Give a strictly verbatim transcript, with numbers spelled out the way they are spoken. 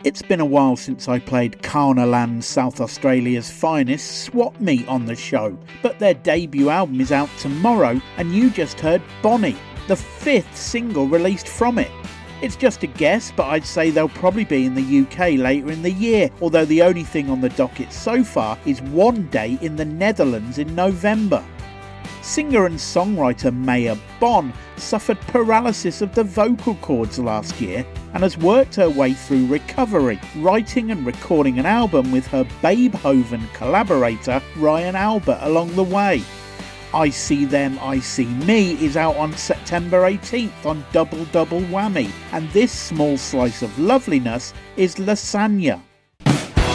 It's been a while since I played Carnaland, South Australia's finest, Swap Meet on the show, but their debut album is out tomorrow and you just heard Bonnie, the fifth single released from it. It's just a guess, but I'd say they'll probably be in the U K later in the year, although the only thing on the docket so far is one day in the Netherlands in November. Singer and songwriter Maya Bon suffered paralysis of the vocal cords last year and has worked her way through recovery, writing and recording an album with her Babehoven collaborator Ryan Albert along the way. I See Them, I See Me is out on September eighteenth on Double Double Whammy, and this small slice of loveliness is Lasagna.